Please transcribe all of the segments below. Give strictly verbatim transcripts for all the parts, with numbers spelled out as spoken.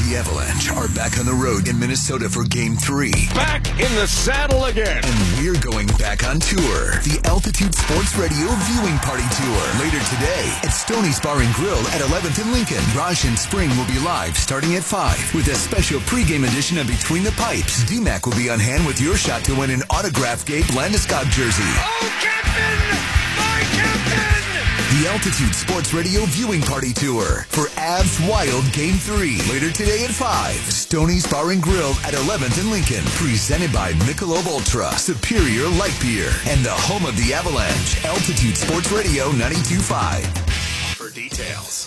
The Avalanche are back on the road in Minnesota for Game three. Back in the saddle again. And we're going back on tour. The Altitude Sports Radio Viewing Party Tour. Later today at Stoney's Bar and Grill at eleventh and Lincoln. Raj and Spring will be live starting at five with a special pregame edition of Between the Pipes. D-Mac will be on hand with your shot to win an autographed Gabe Landeskog jersey. Oh, Captain! My Captain! The Altitude Sports Radio Viewing Party Tour for Avs Wild Game three. Later today at five. Stoney's Bar and Grill at eleventh and Lincoln. Presented by Michelob Ultra, Superior Light Beer, and the home of the Avalanche. Altitude Sports Radio ninety-two point five. For details.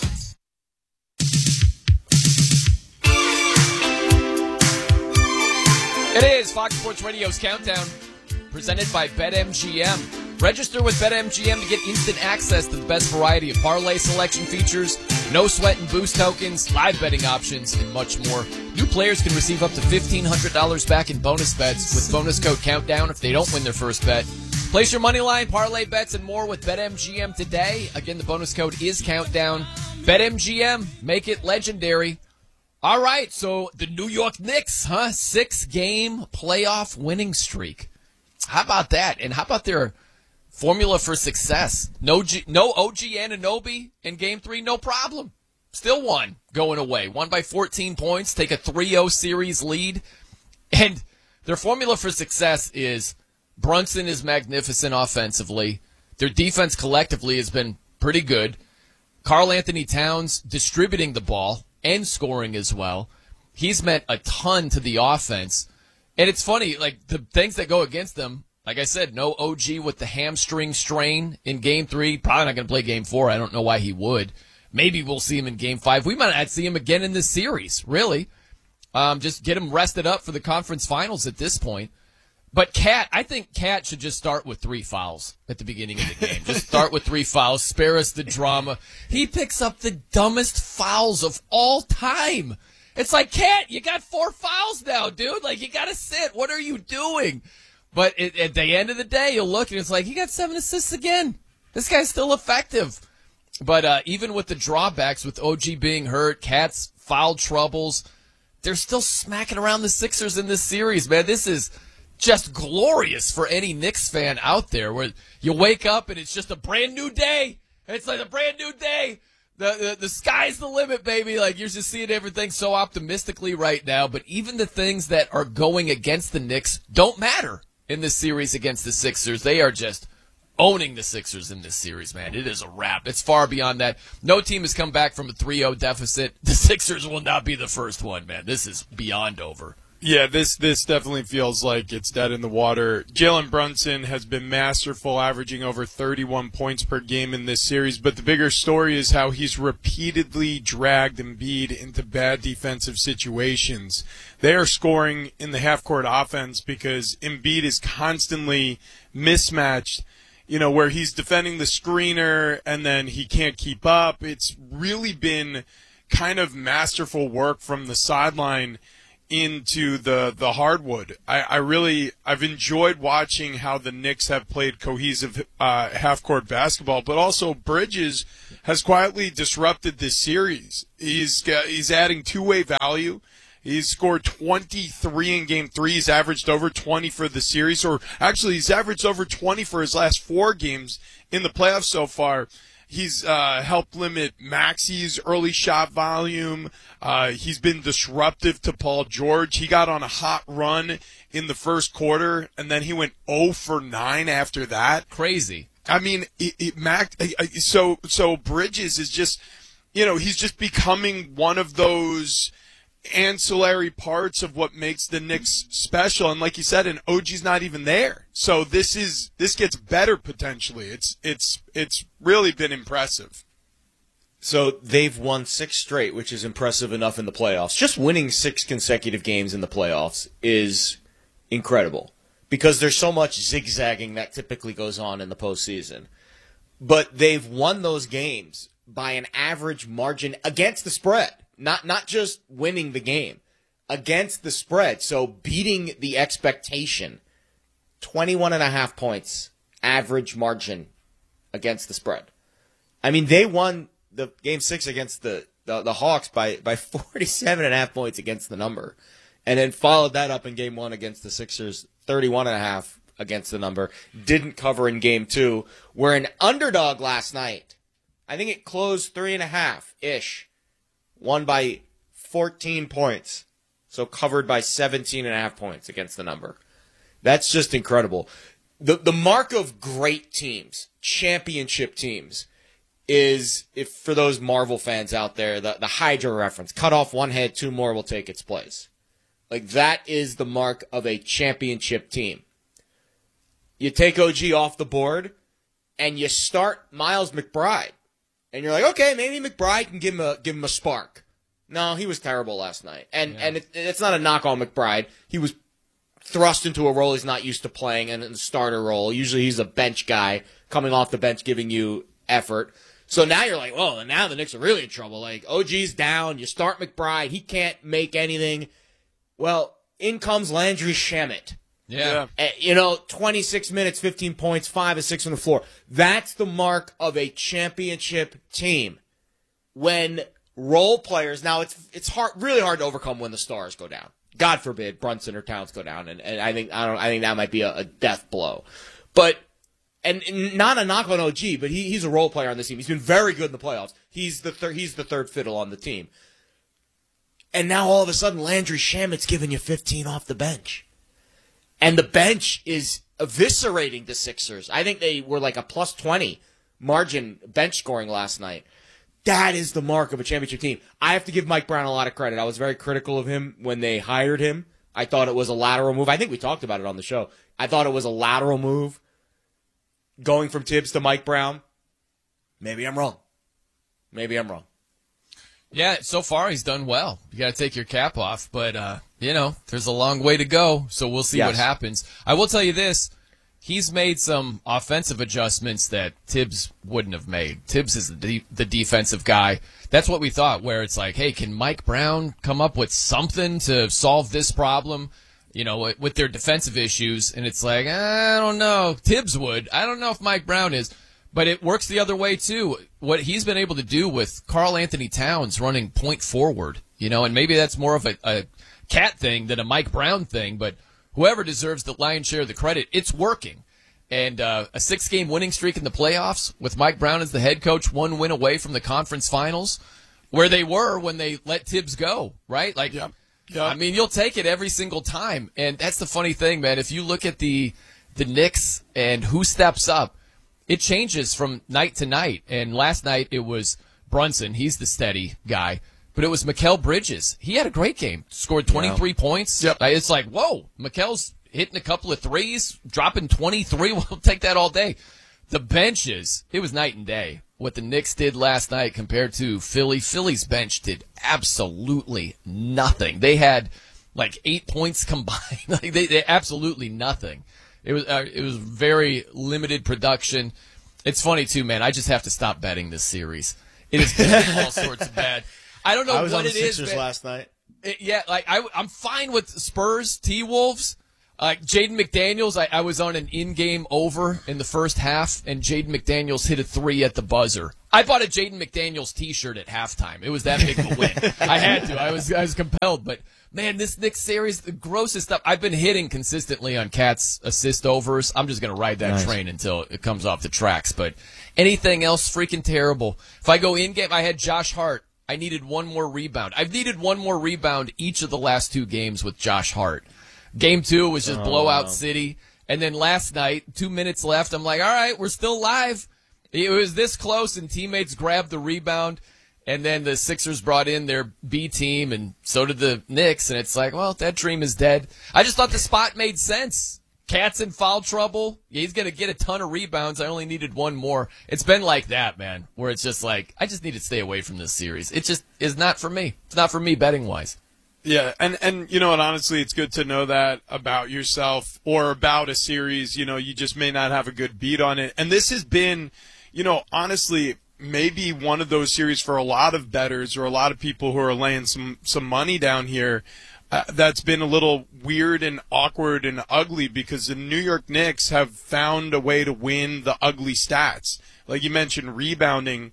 It is Fox Sports Radio's Countdown, presented by BetMGM. Register with BetMGM to get instant access to the best variety of parlay selection features, no sweat and boost tokens, live betting options, and much more. New players can receive up to fifteen hundred dollars back in bonus bets with bonus code Countdown if they don't win their first bet. Place your money line, parlay bets, and more with BetMGM today. Again, the bonus code is Countdown. BetMGM, make it legendary. All right, so the New York Knicks, huh? Six-game playoff winning streak. How about that? And how about their formula for success? No G, no O G Anunoby in Game three, no problem. Still won going away. Won by fourteen points, take a three oh series lead. And their formula for success is Brunson is magnificent offensively. Their defense collectively has been pretty good. Karl Anthony Towns distributing the ball and scoring as well. He's meant a ton to the offense. And it's funny, like, the things that go against them, like I said, no O G with the hamstring strain in Game three. Probably not going to play Game four. I don't know why he would. Maybe we'll see him in Game five. We might not see him again in this series, really. Um, just get him rested up for the conference finals at this point. But Cat, I think Cat should just start with three fouls at the beginning of the game. Just start with three fouls. Spare us the drama. He picks up the dumbest fouls of all time. It's like, Cat, you got four fouls now, dude. Like, you got to sit. What are you doing? But it, at the end of the day, you'll look and it's like, he got seven assists again. This guy's still effective. But uh, even with the drawbacks, with O G being hurt, Cat's foul troubles, they're still smacking around the Sixers in this series, man. This is just glorious for any Knicks fan out there, where you wake up and it's just a brand new day. It's like a brand new day. The, the the sky's the limit, baby. Like, you're just seeing everything so optimistically right now. But even the things that are going against the Knicks don't matter in this series against the Sixers. They are just owning the Sixers in this series, man. It is a wrap. It's far beyond that. No team has come back from a three oh deficit. The Sixers will not be the first one, man. This is beyond over. Yeah, this this definitely feels like it's dead in the water. Jalen Brunson has been masterful, averaging over thirty-one points per game in this series, but the bigger story is how he's repeatedly dragged Embiid into bad defensive situations. They are scoring in the half-court offense because Embiid is constantly mismatched, you know, where he's defending the screener and then he can't keep up. It's really been kind of masterful work from the sideline into the the hardwood. I, I really I've enjoyed watching how the Knicks have played cohesive uh, half-court basketball, but also Bridges has quietly disrupted this series. He's got, he's adding two-way value. He's scored twenty-three in Game three. He's averaged over twenty for the series, or actually he's averaged over twenty for his last four games in the playoffs so far. He's uh, helped limit Maxi's early shot volume. Uh, he's been disruptive to Paul George. He got on a hot run in the first quarter, and then he went oh for nine after that. Crazy. I mean, it, it, Mac. So so Bridges is just, you know, he's just becoming one of those ancillary parts of what makes the Knicks special. And like you said, and O G's not even there. So this is this gets better potentially. It's it's it's really been impressive. So they've won six straight, which is impressive enough in the playoffs. Just winning six consecutive games in the playoffs is incredible because there's so much zigzagging that typically goes on in the postseason. But they've won those games by an average margin against the spread. Not not just winning the game, against the spread. So beating the expectation, twenty-one and a half points average margin against the spread. I mean, they won the game six against the the, the Hawks by, by forty-seven and a half points against the number. And then followed that up in game one against the Sixers, thirty-one and a half against the number. Didn't cover in game two. We're an underdog last night. I think it closed three and a half-ish. Won by fourteen points. So covered by seventeen and a half points against the number. That's just incredible. The the mark of great teams, championship teams, is, if for those Marvel fans out there, the, the Hydra reference, cut off one head, two more will take its place. Like, that is the mark of a championship team. You take O G off the board, and you start Miles McBride. And you're like, okay, maybe McBride can give him a, give him a spark. No, he was terrible last night. And, yeah. and it, it's not a knock on McBride. He was thrust into a role he's not used to playing, and in a starter role. Usually he's a bench guy coming off the bench giving you effort. So now you're like, oh, and now the Knicks are really in trouble. Like, O G's down. You start McBride. He can't make anything. Well, in comes Landry Shamet. Yeah. Uh, you know, twenty-six minutes, fifteen points, five or six on the floor. That's the mark of a championship team. When role players, now it's it's hard, really hard to overcome when the stars go down. God forbid Brunson or Towns go down, and, and I think I don't I think that might be a, a death blow. But and, and not a knock on O G, but he he's a role player on this team. He's been very good in the playoffs. He's the third he's the third fiddle on the team. And now all of a sudden Landry Shamet's giving you fifteen off the bench. And the bench is eviscerating the Sixers. I think they were like a plus twenty margin bench scoring last night. That is the mark of a championship team. I have to give Mike Brown a lot of credit. I was very critical of him when they hired him. I thought it was a lateral move. I think we talked about it on the show. I thought it was a lateral move going from Tibbs to Mike Brown. Maybe I'm wrong. Maybe I'm wrong. Yeah, so far he's done well. You got to take your cap off, but uh, you know, there's a long way to go, so we'll see yes. what happens. I will tell you this. He's made some offensive adjustments that Tibbs wouldn't have made. Tibbs is the, de- the defensive guy. That's what we thought, where it's like, hey, can Mike Brown come up with something to solve this problem, you know, with their defensive issues? And it's like, I don't know. Tibbs would. I don't know if Mike Brown is. But it works the other way, too. What he's been able to do with Karl Anthony Towns running point forward, you know, and maybe that's more of a, a Cat thing than a Mike Brown thing, but whoever deserves the lion's share of the credit, it's working. And uh, a six-game winning streak in the playoffs with Mike Brown as the head coach, one win away from the conference finals, where they were when they let Tibbs go, right? Like, yeah. Yeah. I mean, you'll take it every single time. And that's the funny thing, man. If you look at the the Knicks and who steps up, it changes from night to night. And last night it was Brunson. He's the steady guy. But it was Mikal Bridges. He had a great game. Scored twenty-three yeah. points. Yep. It's like, whoa, Mikal's hitting a couple of threes, dropping twenty-three. We'll take that all day. The benches, it was night and day. What the Knicks did last night compared to Philly. Philly's bench did absolutely nothing. They had like eight points combined. like they, they absolutely nothing. It was uh, it was very limited production. It's funny too, man. I just have to stop betting this series. It has been all sorts of bad. I don't know I was what on the it Sixers is. last night. It, yeah, like I, I'm fine with Spurs, T-Wolves. Like uh, Jaden McDaniels, I, I was on an in-game over in the first half, and Jaden McDaniels hit a three at the buzzer. I bought a Jaden McDaniels T-shirt at halftime. It was that big of a win. I had to. I was I was compelled. But man, this Knicks series, the grossest stuff. I've been hitting consistently on Cat's assist overs. I'm just gonna ride that nice. train until it comes off the tracks. But anything else, freaking terrible. If I go in-game, I had Josh Hart. I needed one more rebound. I've needed one more rebound each of the last two games with Josh Hart. Game two was just oh, blowout wow. city. And then last night, two minutes left, I'm like, all right, we're still live. It was this close, and teammates grabbed the rebound. And then the Sixers brought in their B team, and so did the Knicks. And it's like, well, that dream is dead. I just thought the spot made sense. Cat's in foul trouble. He's going to get a ton of rebounds. I only needed one more. It's been like that, man, where it's just like, I just need to stay away from this series. It just is not for me. It's not for me betting-wise. Yeah, and, and you know what, honestly, it's good to know that about yourself or about a series. You know, you just may not have a good beat on it. And this has been, you know, honestly, maybe one of those series for a lot of bettors or a lot of people who are laying some, some money down here uh, that's been a little weird and awkward and ugly because the New York Knicks have found a way to win the ugly stats. Like you mentioned, rebounding.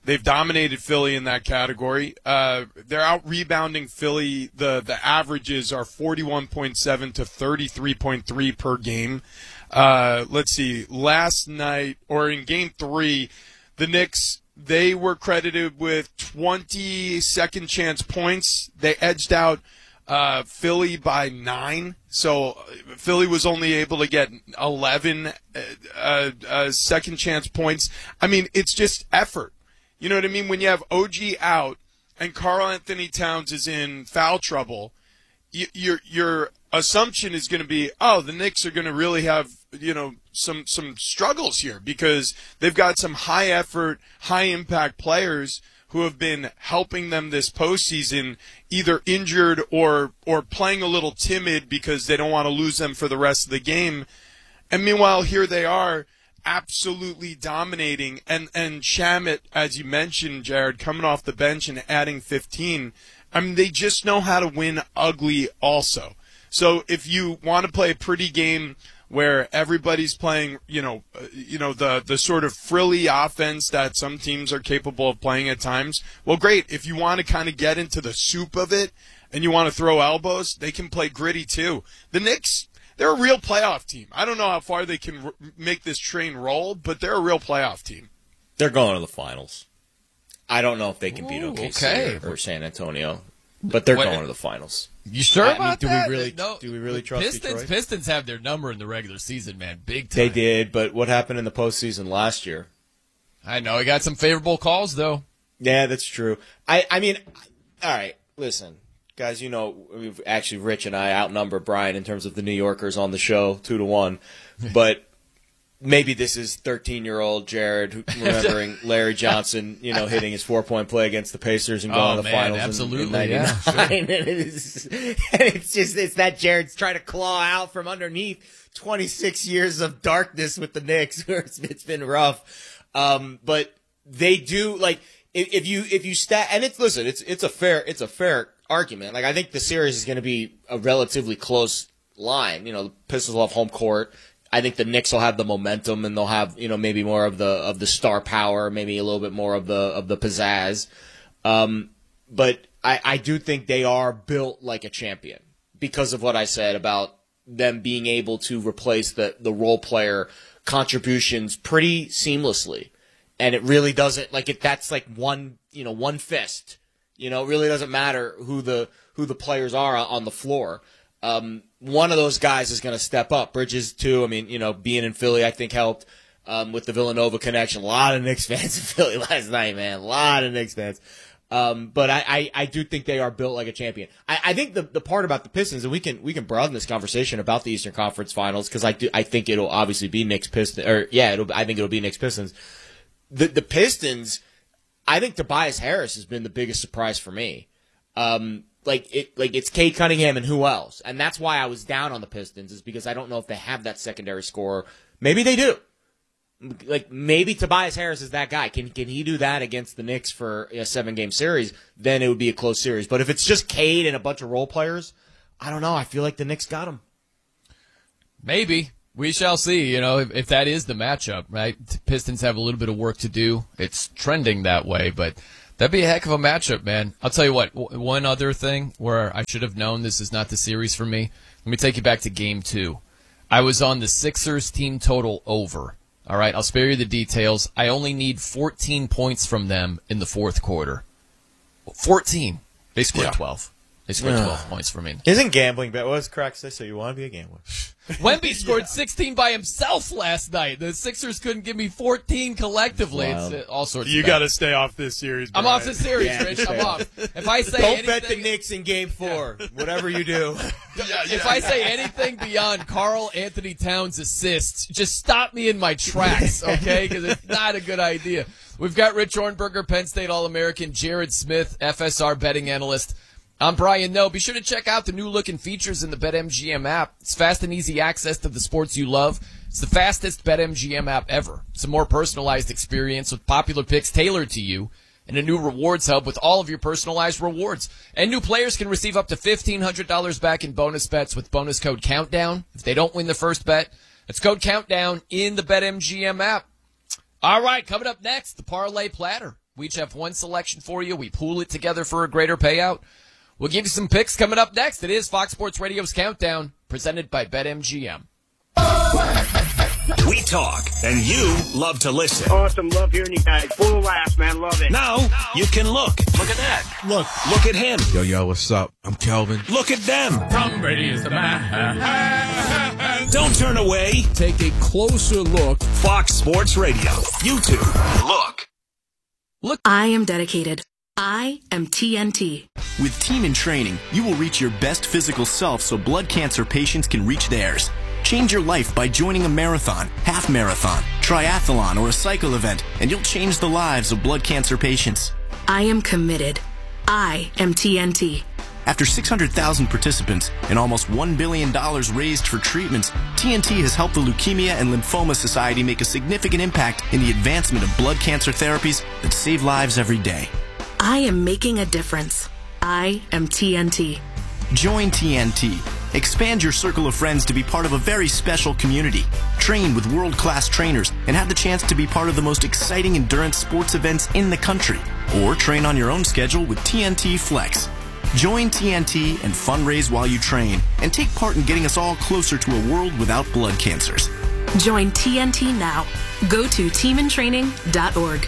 They've dominated Philly in that category. Uh, they're out rebounding Philly. The the averages are forty-one point seven to thirty-three point three per game. Uh, let's see. Last night, or in game three, the Knicks, they were credited with twenty second chance points. They edged out uh, Philly by nine. So Philly was only able to get eleven uh, uh, uh, second chance points. I mean, it's just effort. You know what I mean? When you have O G out and Karl Anthony Towns is in foul trouble, you, your your assumption is going to be, oh, the Knicks are going to really have, you know, some some struggles here because they've got some high effort, high impact players who have been helping them this postseason, either injured or or playing a little timid because they don't want to lose them for the rest of the game. And meanwhile, here they are, absolutely dominating. And and Shamet, as you mentioned, Jared, coming off the bench and adding fifteen. I mean, they just know how to win ugly also. So if you want to play a pretty game where everybody's playing, you know, uh, you know the the sort of frilly offense that some teams are capable of playing at times, well, great. If you want to kind of get into the soup of it and you want to throw elbows, they can play gritty too. The Knicks, they're a real playoff team. I don't know how far they can r- make this train roll, but they're a real playoff team. They're going to the finals. I don't know if they can beat Ooh, O K C okay. or, or San Antonio, but they're What- going to the finals. You sure I mean, about do we that? really- no, do we really trust Pistons? Detroit? Pistons have their number in the regular season, man. Big time. They did, but what happened in the postseason last year? I know. He got some favorable calls, though. Yeah, that's true. I, I mean, all right, listen, guys, you know, we've actually, Rich and I outnumber Brian in terms of the New Yorkers on the show, two to one. But maybe this is thirteen-year-old Jared who- remembering Larry Johnson, you know, hitting his four-point play against the Pacers and going Oh, to the man, finals absolutely, in, in yeah, ninety-nine. And it's, and it's just, it's that Jared's trying to claw out from underneath twenty-six years of darkness with the Knicks, where it's, it's been rough. Um, but they do, like, if, if you, if you stat, and it's, listen, it's, it's a fair, it's a fair argument. Like, I think the series is going to be a relatively close line. You know, the Pistons will have home court. I think the Knicks will have the momentum, and they'll have, you know, maybe more of the of the star power, maybe a little bit more of the of the pizzazz. Um, but I, I do think they are built like a champion because of what I said about them being able to replace the the role player contributions pretty seamlessly, and it really doesn't like it. That's like one, you know, one fist. You know, it really doesn't matter who the who the players are on the floor. Um, one of those guys is going to step up. Bridges, too. I mean, you know, being in Philly, I think helped um, with the Villanova connection. A lot of Knicks fans in Philly last night, man. A lot of Knicks fans. Um, but I, I, I do think they are built like a champion. I, I think the, the part about the Pistons, and we can we can broaden this conversation about the Eastern Conference Finals because I do I think it'll obviously be Knicks Pistons, or yeah, it'll I think it'll be Knicks Pistons. The the Pistons, I think Tobias Harris has been the biggest surprise for me. Um, Like it, like it's Cade Cunningham and who else? And that's why I was down on the Pistons, is because I don't know if they have that secondary scorer. Maybe they do. Like maybe Tobias Harris is that guy. Can can he do that against the Knicks for a seven game series? Then it would be a close series. But if it's just Cade and a bunch of role players, I don't know. I feel like the Knicks got him. Maybe. We shall see, you know, if, if that is the matchup, right? Pistons have a little bit of work to do. It's trending that way, but that'd be a heck of a matchup, man. I'll tell you what, w- one other thing where I should have known this is not the series for me. Let me take you back to game two. I was on the Sixers team total over. All right, I'll spare you the details. I only need fourteen points from them in the fourth quarter. fourteen. They scored Yeah. twelve. They scored twelve points for me. Isn't gambling bet? What does Crack say? So you want to be a gambler? Wemby scored sixteen by himself last night. The Sixers couldn't give me fourteen collectively. Wow. It's uh, all sorts You of got to stay off this series, I'm Brian. off the series, Yeah. Rich. I'm off. If I say Don't anything, bet the Knicks in Game Four. Whatever you do. if I say anything beyond Karl Anthony Towns assists, just stop me in my tracks, okay? Because it's not a good idea. We've got Rich Ornberger, Penn State All-American, Jared Smith, F S R betting analyst. I'm Brian No. Be sure to check out the new-looking features in the BetMGM app. It's fast and easy access to the sports you love. It's the fastest BetMGM app ever. It's a more personalized experience with popular picks tailored to you, and a new rewards hub with all of your personalized rewards. And new players can receive up to fifteen hundred dollars back in bonus bets with bonus code COUNTDOWN if they don't win the first bet. It's code COUNTDOWN in the BetMGM app. All right, coming up next, the Parlay Platter. We each have one selection for you. We pool it together for a greater payout. We'll give you some picks coming up next. It is Fox Sports Radio's Countdown, presented by BetMGM. We talk, and you love to listen. Awesome. Love hearing you guys. Full of laughs, man. Love it. Now, you can look. Look at that. Look. Look at him. Yo, yo, what's up? I'm Kelvin. Look at them. Tom Brady is the man. Don't turn away. Take a closer look. Fox Sports Radio. YouTube. Look. Look. I am dedicated. I am T N T. With Team in Training, you will reach your best physical self so blood cancer patients can reach theirs. Change your life by joining a marathon, half marathon, triathlon, or a cycle event, and you'll change the lives of blood cancer patients. I am committed. I am T N T. After six hundred thousand participants and almost one billion dollars raised for treatments, T N T has helped the Leukemia and Lymphoma Society make a significant impact in the advancement of blood cancer therapies that save lives every day. I am making a difference. I am T N T. Join T N T. Expand your circle of friends to be part of a very special community. Train with world-class trainers and have the chance to be part of the most exciting endurance sports events in the country. Or train on your own schedule with T N T Flex. Join T N T and fundraise while you train and take part in getting us all closer to a world without blood cancers. Join T N T now. Go to team in training dot org.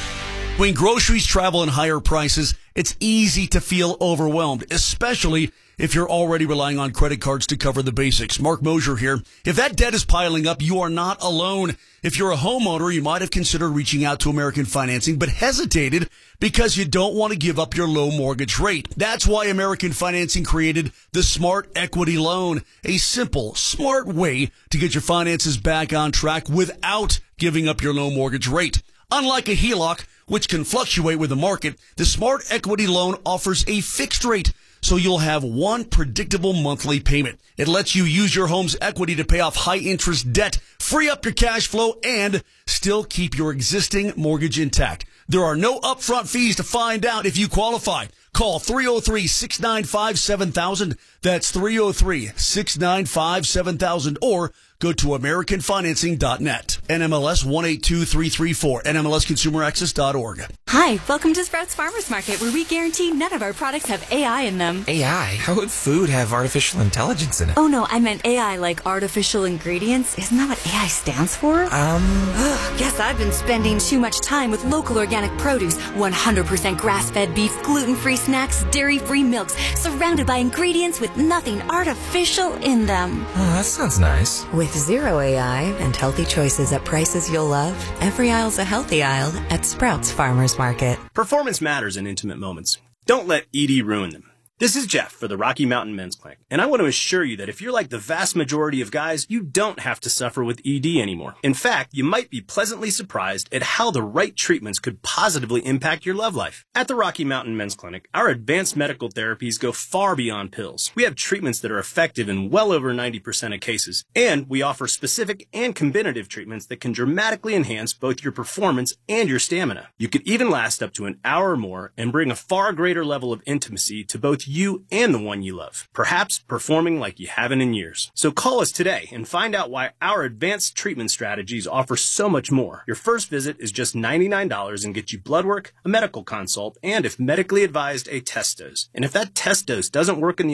When groceries, travel, and higher prices, it's easy to feel overwhelmed, especially if you're already relying on credit cards to cover the basics. Mark Mosier here. If that debt is piling up, you are not alone. If you're a homeowner, you might have considered reaching out to American Financing, but hesitated because you don't want to give up your low mortgage rate. That's why American Financing created the Smart Equity Loan, a simple, smart way to get your finances back on track without giving up your low mortgage rate. Unlike a H E L O C, which can fluctuate with the market, the Smart Equity Loan offers a fixed rate, so you'll have one predictable monthly payment. It lets you use your home's equity to pay off high-interest debt, free up your cash flow, and still keep your existing mortgage intact. There are no upfront fees to find out if you qualify. Call three oh three, six nine five, seven thousand. That's three oh three, six nine five, seven thousand. Or go to American Financing dot net. N M L S one eight two three three four. N M L S Consumer Access dot org. Hi, welcome to Sprouts Farmers Market, where we guarantee none of our products have A I in them. A I? How would food have artificial intelligence in it? Oh, no, I meant A I like artificial ingredients. Isn't that what A I stands for? Um... Guess I've been spending too much time with local organic produce, one hundred percent grass-fed beef, gluten-free snacks, dairy-free milks, surrounded by ingredients with nothing artificial in them. Oh, that sounds nice. With zero A I and healthy choices at prices you'll love, every aisle's a healthy aisle at Sprouts Farmers Market. Performance matters in intimate moments. Don't let E D ruin them. This is Jeff for the Rocky Mountain Men's Clinic, and I want to assure you that if you're like the vast majority of guys, you don't have to suffer with E D anymore. In fact, you might be pleasantly surprised at how the right treatments could positively impact your love life. At the Rocky Mountain Men's Clinic, our advanced medical therapies go far beyond pills. We have treatments that are effective in well over ninety percent of cases, and we offer specific and combinative treatments that can dramatically enhance both your performance and your stamina. You could even last up to an hour or more and bring a far greater level of intimacy to both you and the one you love, perhaps performing like you haven't in years. So call us today and find out why our advanced treatment strategies offer so much more. Your first visit is just ninety-nine dollars and gets you blood work, a medical consult, and if medically advised, a test dose. And if that test dose doesn't work in the